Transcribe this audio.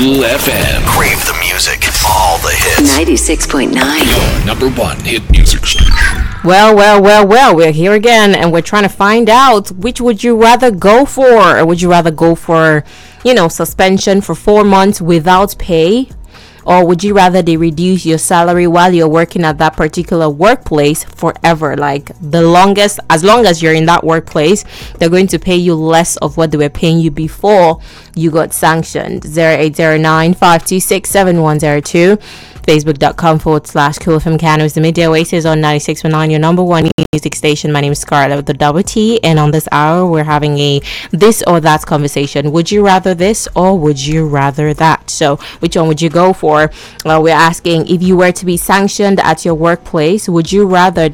Cool FM. Crave the music. All the hits. 96.9. Your number one hit music station. Well, we're here again, and we're trying to find out which would you rather go for. Or would you rather go for, suspension for 4 months without pay? Or would you rather they reduce your salary while you're working at that particular workplace forever? Like as long as you're in that workplace, they're going to pay you less of what they were paying you before you got sanctioned. 0809-526-7102. Facebook.com/Cool FM Kano is the Media Oasis on 96.9, your number one music station. My name is Scarlett with the double T, and on this hour we're having a this or that conversation. Would you rather this or would you rather that? So which one would you go for? We're asking, if you were to be sanctioned at your workplace, would you rather